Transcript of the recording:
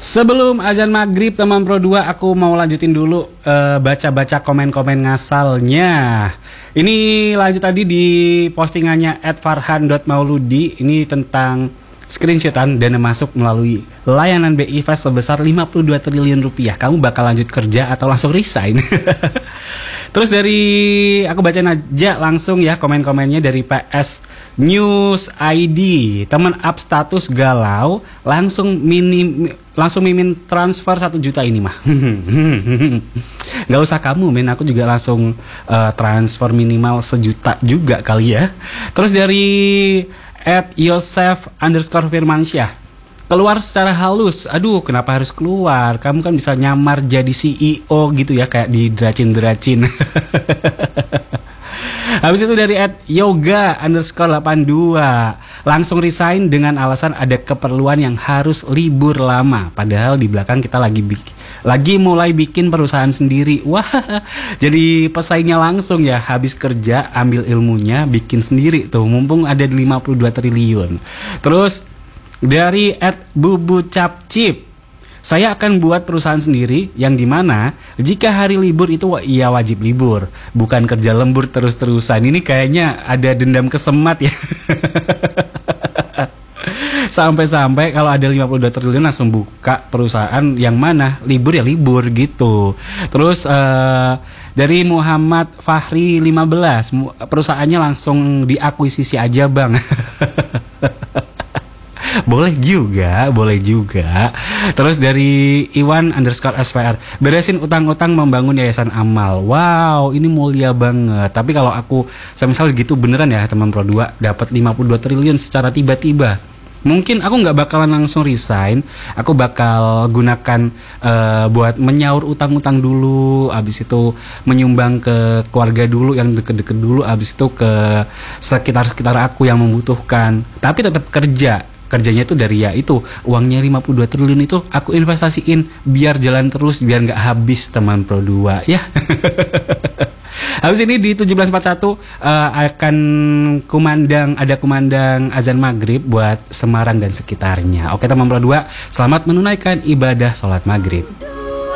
Sebelum azan maghrib teman Pro 2, aku mau lanjutin dulu baca-baca komen-komen ngasalnya. Ini lanjut tadi di postingannya @farhan.mauludi. Ini tentang screenshotan dana masuk melalui layanan BI Fast sebesar 52 triliun rupiah. Kamu bakal lanjut kerja atau langsung resign? Terus dari aku bacain aja langsung ya komen-komennya dari PS News ID. Teman up status galau, langsung mimin transfer 1 juta ini mah. Gak usah kamu men, aku juga langsung transfer minimal 1 juta juga kali ya. Terus dari @yosef_firmansyah, keluar secara halus. Aduh, kenapa harus keluar? Kamu kan bisa nyamar jadi CEO gitu ya, kayak di Dracin. Habis itu dari @yoga_82, langsung resign dengan alasan ada keperluan yang harus libur lama. Padahal di belakang kita lagi mulai bikin perusahaan sendiri. Wah, jadi pesaingnya langsung ya, habis kerja ambil ilmunya bikin sendiri tuh, mumpung ada 52 triliun. Terus dari @bubucapcip, saya akan buat perusahaan sendiri yang dimana jika hari libur itu ya wajib libur, bukan kerja lembur terus-terusan. Ini kayaknya ada dendam kesemat ya. Sampai-sampai kalau ada 52 triliun langsung buka perusahaan yang mana libur ya libur gitu. Terus dari Muhammad Fahri 15, perusahaannya langsung diakuisisi aja bang. Boleh juga. Terus dari Iwan_SPR, beresin utang-utang membangun yayasan amal. Wow, ini mulia banget. Tapi kalau aku semisal gitu beneran ya teman Pro 2 dapat 52 triliun secara tiba-tiba, mungkin aku nggak bakalan langsung resign. Aku bakal gunakan buat menyaur utang-utang dulu. Abis itu menyumbang ke keluarga dulu yang deket-deket dulu. Abis itu ke sekitar-sekitar aku yang membutuhkan. Tapi tetap kerjanya tuh dari ya itu uangnya 52 triliun itu aku investasiin biar jalan terus, biar nggak habis teman Pro 2 ya. Habis ini di 1741 akan ada kumandang azan maghrib buat Semarang dan sekitarnya. Oke teman Pro 2, selamat menunaikan ibadah sholat maghrib.